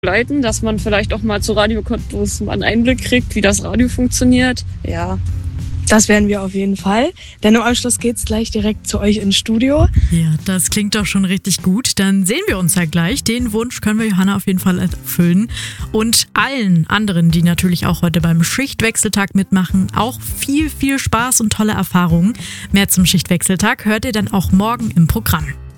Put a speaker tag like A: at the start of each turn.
A: leiten, dass man vielleicht auch mal zu Radiokontos mal einen Einblick kriegt, wie das Radio funktioniert. Ja.
B: Das werden wir auf jeden Fall. Denn im Anschluss geht's gleich direkt zu euch ins Studio.
C: Ja, das klingt doch schon richtig gut. Dann sehen wir uns ja gleich. Den Wunsch können wir Johanna auf jeden Fall erfüllen. Und allen anderen, die natürlich auch heute beim Schichtwechseltag mitmachen, auch viel, viel Spaß und tolle Erfahrungen. Mehr zum Schichtwechseltag hört ihr dann auch morgen im Programm.